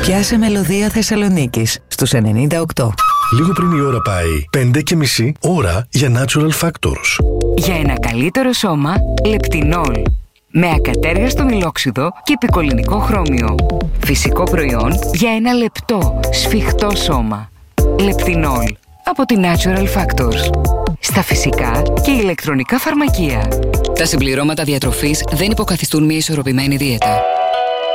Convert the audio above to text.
Πιάσε μελωδία Θεσσαλονίκης στους 98. Λίγο πριν η ώρα πάει 5:30 ώρα για Natural Factors. Για ένα καλύτερο σώμα, Λεπτινόλ. Με ακατέργαστο μιλόξιδο και επικολληνικό χρώμιο. Φυσικό προϊόν για ένα λεπτό, σφιχτό σώμα. Λεπτινόλ. Από τη Natural Factors. Στα φυσικά και ηλεκτρονικά φαρμακεία. Τα συμπληρώματα διατροφής δεν υποκαθιστούν μια ισορροπημένη δίαιτα.